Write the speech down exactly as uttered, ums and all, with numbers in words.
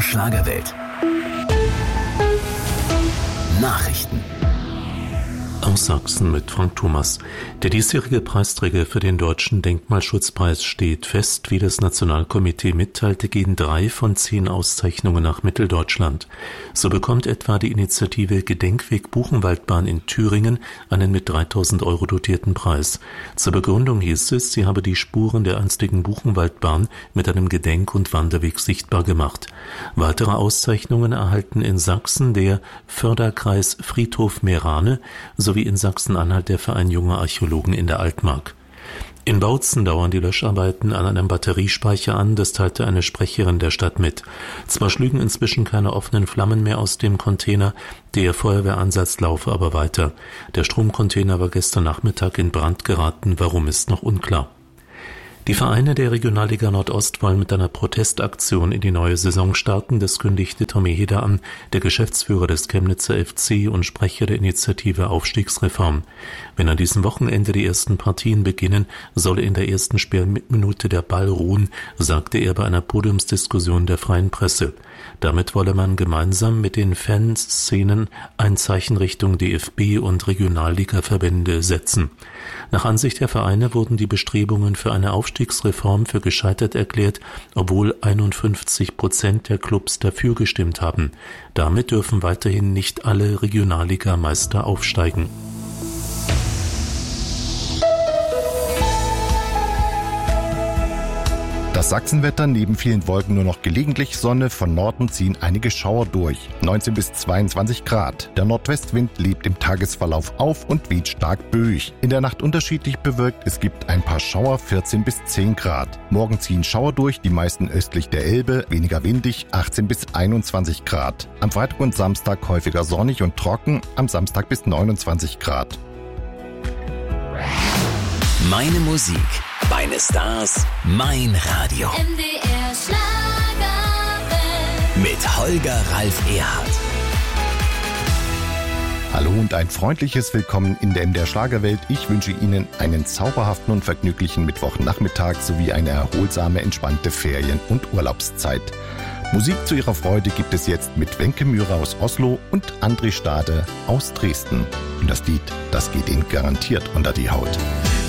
Schlagerwelt. Nachrichten. Aus Sachsen mit Frank Thomas. Der diesjährige Preisträger für den Deutschen Denkmalschutzpreis steht fest. Wie das Nationalkomitee mitteilte, gehen drei von zehn Auszeichnungen nach Mitteldeutschland. So bekommt etwa die Initiative Gedenkweg Buchenwaldbahn in Thüringen einen mit dreitausend Euro dotierten Preis. Zur Begründung hieß es, sie habe die Spuren der einstigen Buchenwaldbahn mit einem Gedenk- und Wanderweg sichtbar gemacht. Weitere Auszeichnungen erhalten in Sachsen der Förderkreis Friedhof Meerane sowie in Sachsen-Anhalt der Verein Junger Archäologen in der Altmark. In Bautzen dauern die Löscharbeiten an einem Batteriespeicher an, das teilte eine Sprecherin der Stadt mit. Zwar schlügen inzwischen keine offenen Flammen mehr aus dem Container, der Feuerwehransatz laufe aber weiter. Der Stromcontainer war gestern Nachmittag in Brand geraten, warum ist noch unklar. Die Vereine der Regionalliga Nordost wollen mit einer Protestaktion in die neue Saison starten, das kündigte Tommy Heder an, der Geschäftsführer des Chemnitzer F C und Sprecher der Initiative Aufstiegsreform. Wenn an diesem Wochenende die ersten Partien beginnen, solle in der ersten Spielminute der Ball ruhen, sagte er bei einer Podiumsdiskussion der Freien Presse. Damit wolle man gemeinsam mit den Fanszenen ein Zeichen Richtung D F B und Regionalliga-Verbände setzen. Nach Ansicht der Vereine wurden die Bestrebungen für eine Aufstiegsreform für gescheitert erklärt, obwohl einundfünfzig Prozent der Clubs dafür gestimmt haben. Damit dürfen weiterhin nicht alle Regionalligameister aufsteigen. Das Sachsenwetter, neben vielen Wolken nur noch gelegentlich Sonne, von Norden ziehen einige Schauer durch. neunzehn bis zweiundzwanzig Grad. Der Nordwestwind lebt im Tagesverlauf auf und weht stark böig. In der Nacht unterschiedlich bewölkt, es gibt ein paar Schauer, vierzehn bis zehn Grad. Morgen ziehen Schauer durch, die meisten östlich der Elbe, weniger windig, achtzehn bis einundzwanzig Grad. Am Freitag und Samstag häufiger sonnig und trocken, am Samstag bis neunundzwanzig Grad. Meine Musik, meine Stars, mein Radio. M D R Schlagerwelt. Mit Holger Ralf Erhardt. Hallo und ein freundliches Willkommen in der M D R Schlagerwelt. Ich wünsche Ihnen einen zauberhaften und vergnüglichen Mittwochnachmittag sowie eine erholsame, entspannte Ferien- und Urlaubszeit. Musik zu Ihrer Freude gibt es jetzt mit Wenke Mührer aus Oslo und André Stade aus Dresden. Und das Lied, das geht Ihnen garantiert unter die Haut.